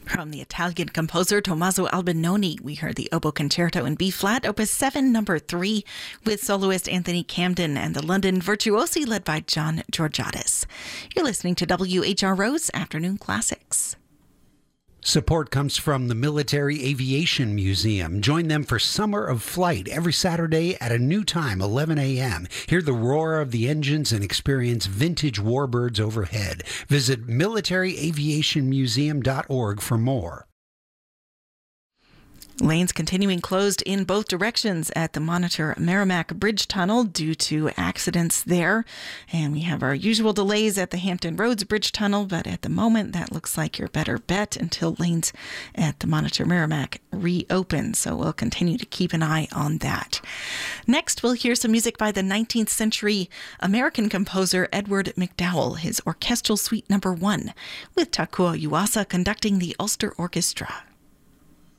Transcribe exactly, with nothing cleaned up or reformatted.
From the Italian composer Tommaso Albinoni, we heard the Oboe Concerto in B-flat, Opus seven, number three, with soloist Anthony Camden and the London Virtuosi led by John Georgiadis. You're listening to W H R O's Afternoon Classics. Support comes from the Military Aviation Museum. Join them for Summer of Flight every Saturday at a new time, eleven a.m. Hear the roar of the engines and experience vintage warbirds overhead. Visit military aviation museum dot org for more. Lanes continuing closed in both directions at the Monitor Merrimack Bridge Tunnel due to accidents there. And we have our usual delays at the Hampton Roads Bridge Tunnel, but at the moment that looks like your better bet until lanes at the Monitor Merrimack reopen. So we'll continue to keep an eye on that. Next, we'll hear some music by the nineteenth century American composer Edward MacDowell, his Orchestral Suite Number One, with Takuo Yuasa conducting the Ulster Orchestra.